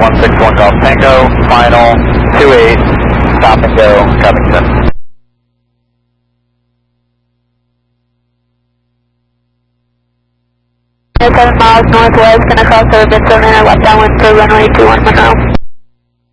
161 Golf Tango, final 28, stop and go, Covington. 7 miles northwest, gonna cross over Midstone and left downwind for runway 21 Monroe.